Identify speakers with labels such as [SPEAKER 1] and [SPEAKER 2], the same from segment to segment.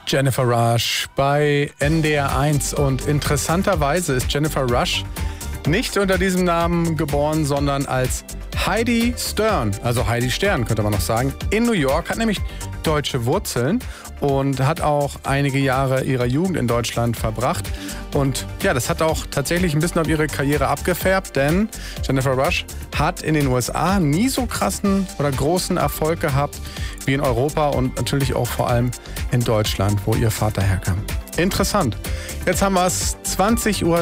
[SPEAKER 1] Jennifer Rush bei NDR 1. Und interessanterweise ist Jennifer Rush nicht unter diesem Namen geboren, sondern als Heidi Stern, also Heidi Stern könnte man noch sagen, in New York, hat nämlich deutsche Wurzeln und hat auch einige Jahre ihrer Jugend in Deutschland verbracht. Und ja, das hat auch tatsächlich ein bisschen auf ihre Karriere abgefärbt, denn Jennifer Rush hat in den USA nie so krassen oder großen Erfolg gehabt wie in Europa und natürlich auch vor allem in Deutschland, wo ihr Vater herkam. Interessant. Jetzt haben wir es 20:30 Uhr.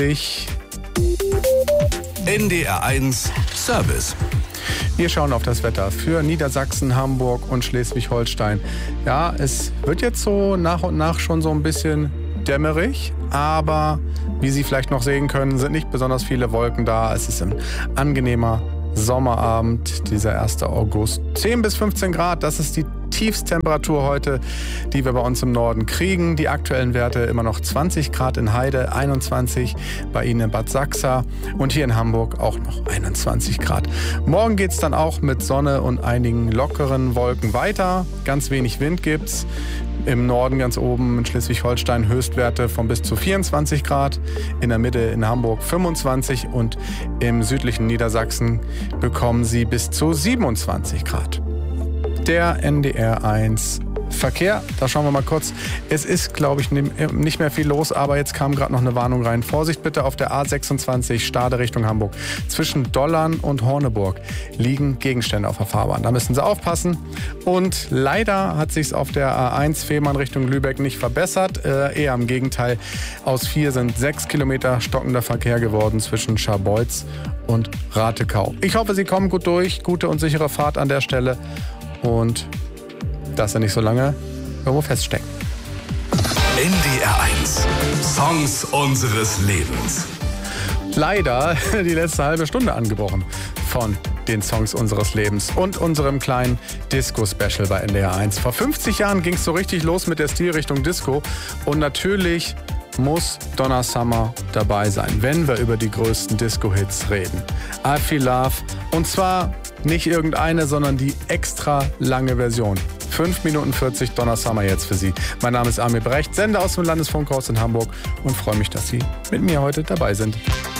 [SPEAKER 2] NDR 1 Service.
[SPEAKER 1] Wir schauen auf das Wetter für Niedersachsen, Hamburg und Schleswig-Holstein. Ja, es wird jetzt so nach und nach schon so ein bisschen dämmerig, aber wie Sie vielleicht noch sehen können, sind nicht besonders viele Wolken da. Es ist ein angenehmer Sommerabend, dieser 1. August. 10 bis 15 Grad, das ist die Tiefsttemperatur heute, die wir bei uns im Norden kriegen. Die aktuellen Werte immer noch 20 Grad in Heide, 21 bei Ihnen in Bad Sachsa und hier in Hamburg auch noch 21 Grad. Morgen geht es dann auch mit Sonne und einigen lockeren Wolken weiter. Ganz wenig Wind gibt's. Im Norden ganz oben in Schleswig-Holstein Höchstwerte von bis zu 24 Grad. In der Mitte in Hamburg 25 und im südlichen Niedersachsen bekommen Sie bis zu 27 Grad. Der NDR 1 Verkehr, da schauen wir mal kurz. Es ist, glaube ich, nicht mehr viel los, aber jetzt kam gerade noch eine Warnung rein. Vorsicht bitte auf der A26 Stade Richtung Hamburg. Zwischen Dollern und Horneburg liegen Gegenstände auf der Fahrbahn. Da müssen Sie aufpassen. Und leider hat sich es auf der A1 Fehmarn Richtung Lübeck nicht verbessert. Eher im Gegenteil. Aus 4 sind 6 Kilometer stockender Verkehr geworden zwischen Scharbeutz und Ratekau. Ich hoffe, Sie kommen gut durch. Gute und sichere Fahrt an der Stelle. Und dass Sie nicht so lange irgendwo feststecken.
[SPEAKER 2] NDR 1 Songs unseres Lebens.
[SPEAKER 1] Leider die letzte halbe Stunde angebrochen von den Songs unseres Lebens und unserem kleinen Disco-Special bei NDR 1. Vor 50 Jahren ging es so richtig los mit der Stilrichtung Disco und natürlich muss Donna Summer dabei sein, wenn wir über die größten Disco-Hits reden. I Feel Love und zwar nicht irgendeine, sondern die extra lange Version. 5 Minuten 40 Donna Summer jetzt für Sie. Mein Name ist Amir Brecht, Sender aus dem Landesfunkhaus in Hamburg und freue mich, dass Sie mit mir heute dabei sind.